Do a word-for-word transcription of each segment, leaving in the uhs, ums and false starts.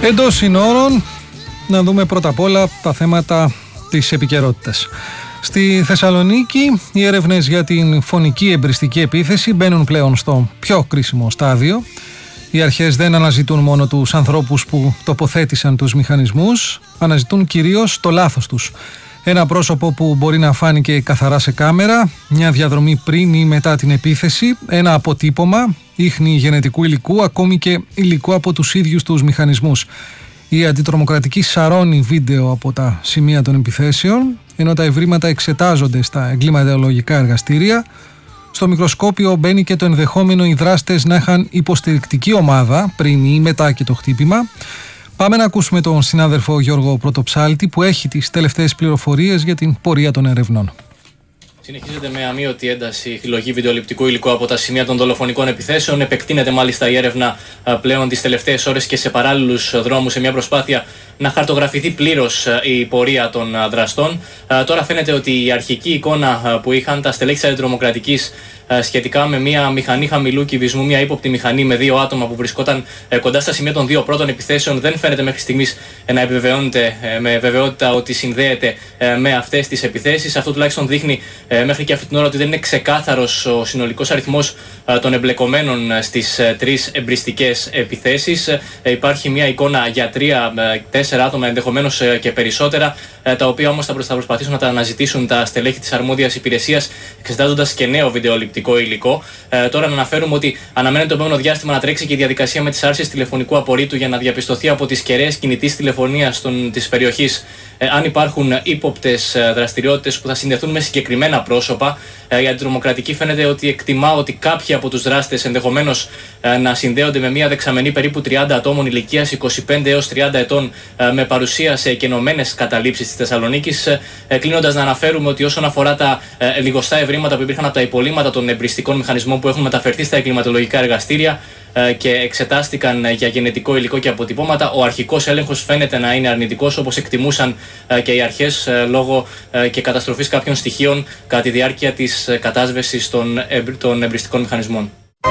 Εντός συνόρων, να δούμε πρώτα απ' όλα τα θέματα της επικαιρότητας. Στη Θεσσαλονίκη, οι έρευνες για την φωνική εμπριστική επίθεση μπαίνουν πλέον στο πιο κρίσιμο στάδιο. Οι αρχές δεν αναζητούν μόνο τους ανθρώπους που τοποθέτησαν τους μηχανισμούς, αναζητούν κυρίως το λάθος τους. Ένα πρόσωπο που μπορεί να φάνηκε καθαρά σε κάμερα, μια διαδρομή πριν ή μετά την επίθεση, ένα αποτύπωμα, ίχνη γενετικού υλικού, ακόμη και υλικού από τους ίδιους τους μηχανισμούς. Η αντιτρομοκρατική σαρώνει βίντεο από τα σημεία των επιθέσεων, ενώ τα ευρήματα εξετάζονται στα εγκληματολογικά εργαστήρια. Στο μικροσκόπιο μπαίνει και το ενδεχόμενο οι δράστες να είχαν υποστηρικτική ομάδα πριν ή μετά και το χτύπημα. Πάμε να ακούσουμε τον συνάδελφο Γιώργο Πρωτοψάλτη που έχει τις τελευταίες πληροφορίες για την πορεία των ερευνών. Συνεχίζεται με αμείωτη ένταση η συλλογή βιντεοληπτικού υλικού από τα σημεία των δολοφονικών επιθέσεων. Επεκτείνεται μάλιστα η έρευνα πλέον τις τελευταίες ώρες και σε παράλληλους δρόμους, σε μια προσπάθεια να χαρτογραφηθεί πλήρως η πορεία των δραστών. Τώρα φαίνεται ότι η αρχική εικόνα που είχαν τα στελέχη της αντιτρομοκρατικής σχετικά με μια μηχανή χαμηλού κυβισμού, μια ύποπτη μηχανή με δύο άτομα που βρισκόταν κοντά στα σημεία των δύο πρώτων επιθέσεων, δεν φαίνεται μέχρι στιγμής να επιβεβαιώνεται με βεβαιότητα ότι συνδέεται με αυτές τις επιθέσεις. Αυτό τουλάχιστον δείχνει μέχρι και αυτή την ώρα ότι δεν είναι ξεκάθαρος ο συνολικός αριθμός των εμπλεκομένων στις τρεις εμπριστικές επιθέσεις. Υπάρχει μια εικόνα για τρία, τέσσερα άτομα, ενδεχομένως και περισσότερα, τα οποία όμως θα προσπαθήσουν να τα αναζητήσουν τα στελέχη της αρμόδιας υπηρεσίας, εξετάζοντας και νέο βιντεοληπτικό υλικό. Ε, τώρα να αναφέρουμε ότι αναμένεται το επόμενο διάστημα να τρέξει και η διαδικασία με τις άρσεις τηλεφωνικού απορρίτου για να διαπιστωθεί από τις κεραίες κινητής τηλεφωνίας της περιοχής ε, αν υπάρχουν ύποπτες δραστηριότητες που θα συνδεθούν με συγκεκριμένα πρόσωπα. Ε, η αντιτρομοκρατική φαίνεται ότι εκτιμά ότι κάποιοι από τους δράστες ενδεχομένως ε, να συνδέονται με μια δεξαμενή περίπου τριάντα ατόμων ηλικίας είκοσι πέντε έως τριάντα ετών ε, με παρουσία σε εκενωμένες καταλήψεις της Θεσσαλονίκης. Ε, κλείνοντας να αναφέρουμε ότι όσον αφορά τα ε, λιγοστά ευρήματα που υπήρχαν από τα υπολείμματα των εμπριστικών μηχανισμών που έχουν μεταφερθεί στα εγκληματολογικά εργαστήρια και εξετάστηκαν για γενετικό υλικό και αποτυπώματα, ο αρχικός έλεγχος φαίνεται να είναι αρνητικός, όπως εκτιμούσαν και οι αρχές, λόγω και καταστροφής κάποιων στοιχείων κατά τη διάρκεια της κατάσβεσης των, εμπ... των εμπριστικών μηχανισμών.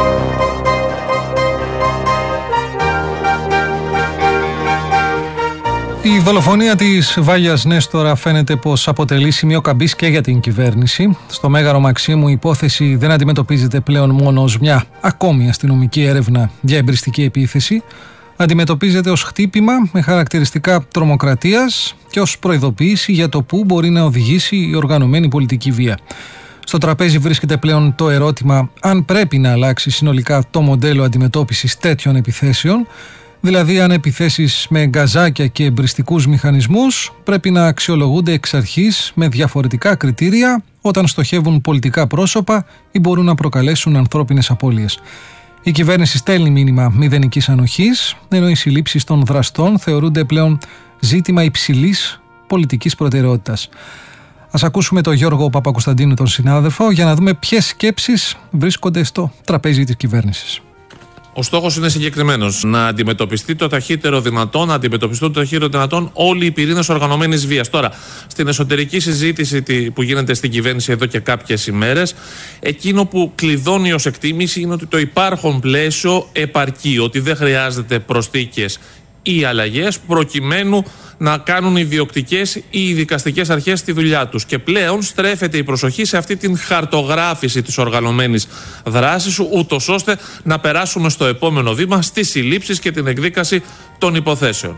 Η δολοφονία της Βάγιας Νέστορα φαίνεται πως αποτελεί σημείο καμπής και για την κυβέρνηση. Στο Μέγαρο Μαξίμου η υπόθεση δεν αντιμετωπίζεται πλέον μόνο ως μια ακόμη αστυνομική έρευνα για εμπριστική επίθεση. Αντιμετωπίζεται ως χτύπημα με χαρακτηριστικά τρομοκρατίας και ως προειδοποίηση για το πού μπορεί να οδηγήσει η οργανωμένη πολιτική βία. Στο τραπέζι βρίσκεται πλέον το ερώτημα αν πρέπει να αλλάξει συνολικά το μοντέλο αντιμετώπισης τέτοιων επιθέσεων. Δηλαδή αν επιθέσεις με γκαζάκια και εμπριστικούς μηχανισμούς πρέπει να αξιολογούνται εξ αρχής με διαφορετικά κριτήρια όταν στοχεύουν πολιτικά πρόσωπα ή μπορούν να προκαλέσουν ανθρώπινες απώλειες. Η κυβέρνηση στέλνει μήνυμα μηδενικής ανοχής, ενώ οι συλλήψεις των δραστών θεωρούνται πλέον ζήτημα υψηλής πολιτικής προτεραιότητας. Ας ακούσουμε τον Γιώργο Παπακοσταντίνου, τον συνάδελφο, για να δούμε ποιες σκέψεις βρίσκονται στο τραπέζι της κυβέρνησης. Ο στόχος είναι συγκεκριμένος. Να αντιμετωπιστεί το ταχύτερο δυνατόν, να αντιμετωπιστούν το ταχύτερο δυνατόν όλοι οι πυρήνες οργανωμένης βίας. Τώρα, στην εσωτερική συζήτηση που γίνεται στην κυβέρνηση εδώ και κάποιες ημέρες, εκείνο που κλειδώνει ως εκτίμηση είναι ότι το υπάρχον πλαίσιο επαρκεί, ότι δεν χρειάζεται προσθήκες ή αλλαγές προκειμένου να κάνουν οι διοκτικές ή οι δικαστικές αρχές τη δουλειά τους. Και πλέον στρέφεται η προσοχή σε αυτή την χαρτογράφηση της οργανωμένης δράσης, ούτως ώστε να περάσουμε στο επόμενο βήμα, στις συλλήψεις και την εκδίκαση των υποθέσεων.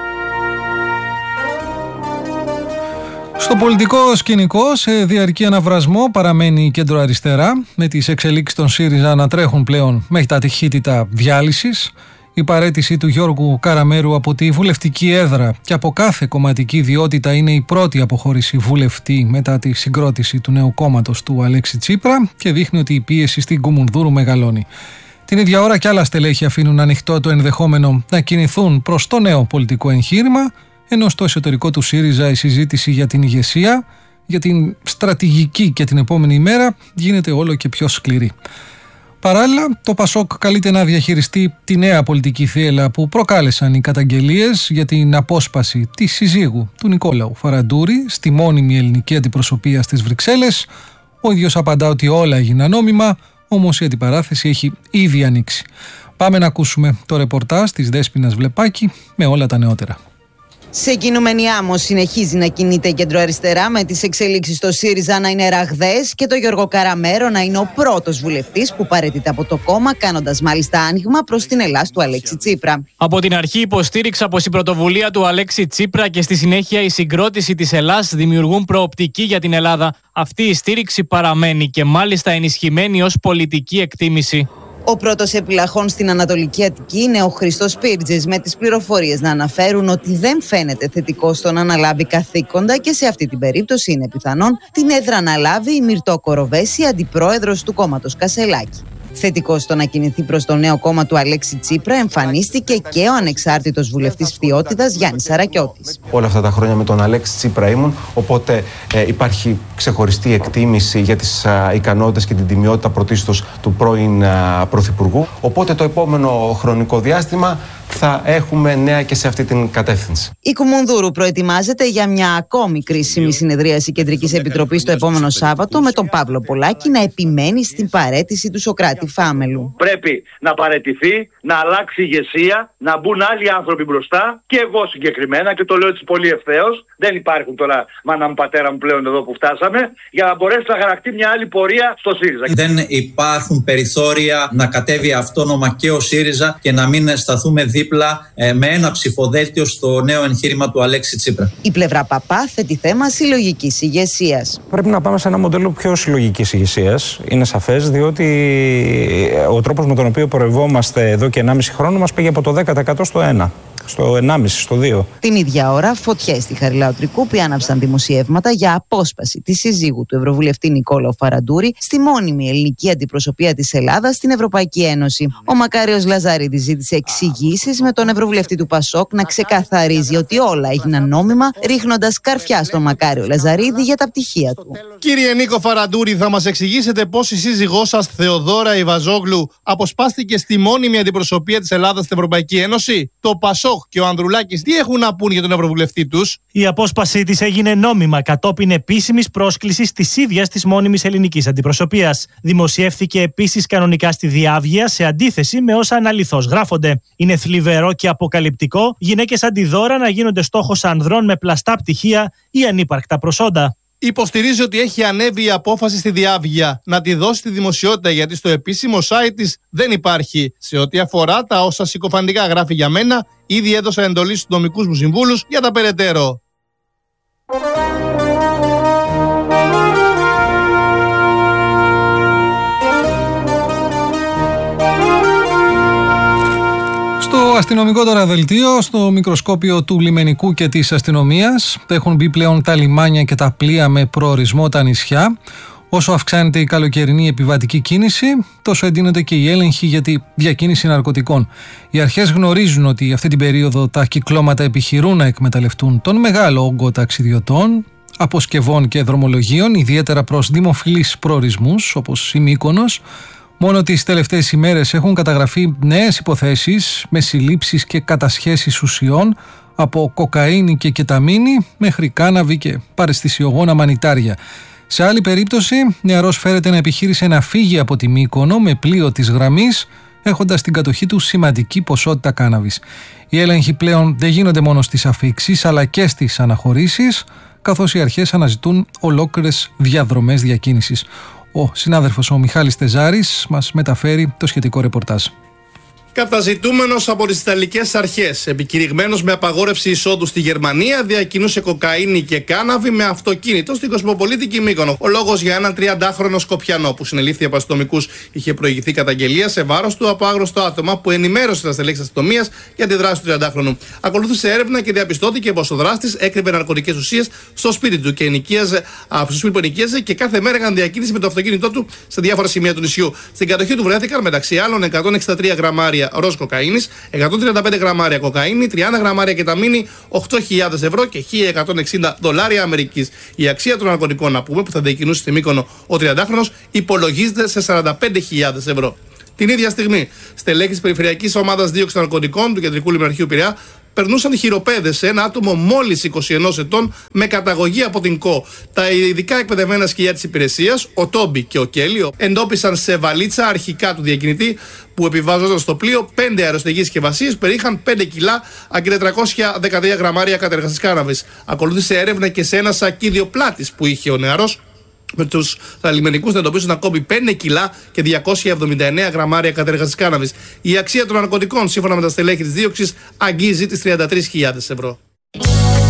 Στο πολιτικό σκηνικό, σε διαρκή αναβρασμό παραμένει η κέντρο-αριστερά, με τις εξελίξεις των ΣΥΡΙΖΑ να τρέχουν πλέον μέχρι τα ταχύτητα διάλυσης. Η παραίτηση του Γιώργου Καραμέρου από τη βουλευτική έδρα και από κάθε κομματική ιδιότητα είναι η πρώτη αποχώρηση βουλευτή μετά τη συγκρότηση του νέου κόμματος του Αλέξη Τσίπρα και δείχνει ότι η πίεση στην Κουμουνδούρου μεγαλώνει. Την ίδια ώρα κι άλλα στελέχη αφήνουν ανοιχτό το ενδεχόμενο να κινηθούν προς το νέο πολιτικό εγχείρημα, ενώ στο εσωτερικό του ΣΥΡΙΖΑ η συζήτηση για την ηγεσία, για την στρατηγική και την επόμενη ημέρα γίνεται όλο και πιο σκληρή. Παράλληλα, το Πασόκ καλείται να διαχειριστεί τη νέα πολιτική θύελλα που προκάλεσαν οι καταγγελίες για την απόσπαση της συζύγου του Νικόλαου Φαραντούρη στη μόνιμη ελληνική αντιπροσωπεία στις Βρυξέλλες. Ο ίδιος απαντά ότι όλα έγιναν νόμιμα, όμως η αντιπαράθεση έχει ήδη ανοίξει. Πάμε να ακούσουμε το ρεπορτάζ της Δέσποινας Βλεπάκη με όλα τα νεότερα. Σε κινούμενη άμμο συνεχίζει να κινείται κεντροαριστερά, με τις εξελίξεις στο ΣΥΡΙΖΑ να είναι ραγδαίες και το Γιώργο Καραμέρο να είναι ο πρώτος βουλευτής που παραιτείται από το κόμμα, κάνοντας μάλιστα άνοιγμα προς την Ελλάς του Αλέξη Τσίπρα. Από την αρχή υποστήριξα πως η πρωτοβουλία του Αλέξη Τσίπρα και στη συνέχεια η συγκρότηση της Ελλάς δημιουργούν προοπτική για την Ελλάδα. Αυτή η στήριξη παραμένει και μάλιστα ενισχυμένη ως πολιτική εκτίμηση. Ο πρώτος επιλαχών στην Ανατολική Αττική είναι ο Χρήστος Πύρτζης, με τις πληροφορίες να αναφέρουν ότι δεν φαίνεται θετικό στο να αναλάβει καθήκοντα και σε αυτή την περίπτωση είναι πιθανόν την έδρα να λάβει η Μυρτώ Κοροβέση, αντιπρόεδρος του κόμματος Κασελάκη. Θετικό στο να κινηθεί προς το νέο κόμμα του Αλέξη Τσίπρα εμφανίστηκε και ο ανεξάρτητος βουλευτής Φθιώτιδας Γιάννης Σαρακιώτης. Όλα αυτά τα χρόνια με τον Αλέξη Τσίπρα ήμουν, οπότε ε, υπάρχει ξεχωριστή εκτίμηση για τις α, ικανότητες και την τιμιότητα πρωτίστως του πρώην α, Πρωθυπουργού. Οπότε το επόμενο χρονικό διάστημα θα έχουμε νέα και σε αυτή την κατεύθυνση. Η Κουμουνδούρου προετοιμάζεται για μια ακόμη κρίσιμη συνεδρίαση Κεντρικής Επιτροπής το επόμενο Σάββατο, με τον Παύλο Πολάκη να επιμένει στην παραίτηση του Σωκράτη Φάμελου. Πρέπει να παραιτηθεί, να αλλάξει ηγεσία, να μπουν άλλοι άνθρωποι μπροστά και εγώ συγκεκριμένα, και το λέω έτσι πολύ ευθέως. Δεν υπάρχουν τώρα μάνα μου πατέρα μου πλέον εδώ που φτάσαμε, για να μπορέσει να χαρακτεί μια άλλη πορεία στο ΣΥΡΙΖΑ. Δεν υπάρχουν περιθώρια να κατέβει αυτόνομα και ο ΣΥΡΙΖΑ και να μην σταθούμε δίπλα ε, με ένα ψηφοδέλτιο στο νέο εγχείρημα του Αλέξη Τσίπρα. Η πλευρά Παπά θέτει θέμα συλλογικής ηγεσίας. Πρέπει να πάμε σε ένα μοντέλο πιο συλλογικής ηγεσίας. Είναι σαφές, διότι ο τρόπος με τον οποίο πορευόμαστε εδώ και ενάμιση χρόνο μας πήγε από το δέκα τοις εκατό στο ένα. Στο ενάμιση, στο δύο. Την ίδια ώρα, φωτιές στη Χαριλάου Τρικούπη άναψαν δημοσιεύματα για απόσπαση της συζύγου του Ευρωβουλευτή Νικόλαου Φαραντούρη στη μόνιμη ελληνική αντιπροσωπεία της Ελλάδας στην Ευρωπαϊκή Ένωση. Ο Μακάριος Λαζαρίδης ζήτησε εξηγήσεις, με τον Ευρωβουλευτή του Πασόκ να ξεκαθαρίζει ότι όλα έγιναν νόμιμα, ρίχνοντας καρφιά στον Μακάριο Λαζαρίδη για τα πτυχία του. Κύριε Νίκο Φαραντούρη, θα μας εξηγήσετε πώς η σύζυγός σας, Θεοδώρα Ιβαζόγλου, αποσπάστηκε στη μόνιμη αντιπροσωπεία της Ελλάδας στην Ευρωπαϊκή Ένωση? Το Πασόκ και ο Ανδρουλάκης τι έχουν να πούν για τον Ευρωβουλευτή τους? Η απόσπασή της έγινε νόμιμα κατόπιν επίσημης πρόσκλησης της ίδιας της μόνιμης ελληνικής αντιπροσωπείας. Δημοσιεύθηκε επίσης κανονικά στη Διάβγεια, σε αντίθεση με όσα αναλυθώς γράφονται. Είναι θλιβερό και αποκαλυπτικό γυναίκες αντιδώρα να γίνονται στόχος ανδρών με πλαστά πτυχία ή ανύπαρκτα προσόντα. Υποστηρίζει ότι έχει ανέβει η απόφαση στη Διάβγεια να τη δώσει στη δημοσιότητα, γιατί στο επίσημο site της δεν υπάρχει. Σε ό,τι αφορά τα όσα συκοφαντικά γράφει για μένα, ήδη έδωσα εντολή στους νομικούς μου συμβούλους για τα περαιτέρω. Στο αστυνομικό τώρα δελτίο, στο μικροσκόπιο του λιμενικού και της αστυνομίας, έχουν μπει πλέον τα λιμάνια και τα πλοία με προορισμό τα νησιά. Όσο αυξάνεται η καλοκαιρινή επιβατική κίνηση, τόσο εντείνονται και οι έλεγχοι για τη διακίνηση ναρκωτικών. Οι αρχές γνωρίζουν ότι αυτή την περίοδο τα κυκλώματα επιχειρούν να εκμεταλλευτούν τον μεγάλο όγκο ταξιδιωτών, αποσκευών και δρομολογίων, ιδιαίτερα προς δημοφιλείς προορισμούς όπως η Μύκονος. Μόνο τις τελευταίες ημέρες έχουν καταγραφεί νέες υποθέσεις με συλλήψεις και κατασχέσεις ουσιών, από κοκαίνη και κεταμίνη μέχρι κάναβη και παραισθησιογόνα μανιτάρια. Σε άλλη περίπτωση, νεαρός φέρεται να επιχείρησε να φύγει από τη Μύκονο με πλοίο της γραμμής, έχοντας στην κατοχή του σημαντική ποσότητα κάναβης. Οι έλεγχοι πλέον δεν γίνονται μόνο στις αφίξεις αλλά και στις αναχωρήσεις, καθώς οι αρχές αναζητούν ολόκληρες διαδρομές διακίνησης. Ο συνάδελφος ο Μιχάλης Τεζάρης μας μεταφέρει το σχετικό ρεπορτάζ. Καταζητούμενος από τις Ιταλικές αρχές, επικηρυγμένος με απαγόρευση εισόδου στη Γερμανία, διακινούσε κοκαίνη και κάναβη με αυτοκίνητο στην κοσμοπολίτικη Μύκονο. Ο λόγος για έναν τριαντάχρονο Σκοπιανό που συνελήφθη από αστυνομικούς. Είχε προηγηθεί καταγγελία σε βάρος του από άγνωστο άτομα που ενημέρωσε τα στελέχη της αστυνομίας για τη δράση του τριαντάχρονου. Ακολούθησε έρευνα και διαπιστώθηκε πως ο δράστης έκρυβε ναρκωτικές ουσίες στο σπίτι του και ενοικίαζε, στο σπίτι που ενοικίαζε και κάθε μέρα έκανε διακίνηση με το αυτοκίνητό του σε διάφορα σημεία του νησιού. Στην κατοχή του βρέθηκαν μεταξύ άλλων εκατόν εξήντα τρία γραμμάρια ροζ κοκαίνης, εκατόν τριάντα πέντε γραμμάρια κοκαίνη, τριάντα γραμμάρια κεταμίνη, οκτώ χιλιάδες ευρώ και χίλια εκατόν εξήντα δολάρια Αμερικής. Η αξία των ναρκωτικών, να πούμε, που θα διακινούσε στη Μύκονο ο τριαντάχρονος, υπολογίζεται σε σαράντα πέντε χιλιάδες ευρώ. Την ίδια στιγμή, στελέχη της Περιφερειακής Ομάδας Δίωξης Ναρκωτικών του Κεντρικού Λιμεναρχείου Πειραιά περνούσαν χειροπέδες σε ένα άτομο μόλις είκοσι ενός ετών με καταγωγή από την ΚΟ. Τα ειδικά εκπαιδευμένα σκυλιά της υπηρεσίας, ο Τόμπι και ο Κέλιο, εντόπισαν σε βαλίτσα αρχικά του διακινητή που επιβάζονταν στο πλοίο πέντε αεροστεγείς συσκευασίες που περιείχαν πέντε κιλά και τετρακόσια δεκατρία γραμμάρια κατεργασίας κάναβης. Ακολούθησε έρευνα και σε ένα σακίδιο πλάτης που είχε ο νεαρός, με τους λιμενικούς να εντοπίσουν ακόμη πέντε κιλά και διακόσια εβδομήντα εννέα γραμμάρια κατεργασίας κάναβης. Η αξία των ναρκωτικών, σύμφωνα με τα στελέχη της δίωξης, αγγίζει τις τριάντα τρεις χιλιάδες ευρώ.